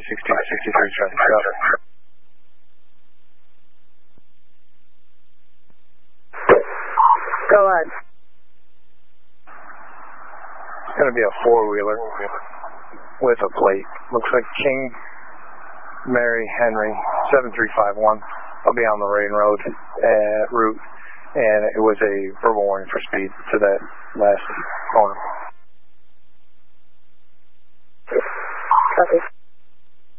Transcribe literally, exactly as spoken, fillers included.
sixty-two sixty-three traffic stop. Go ahead. It's going to be a four-wheeler with a plate. Looks like King Mary Henry seven three five one. I'll be on the Rain Road uh, route, and it was a verbal warning for speed to that last corner.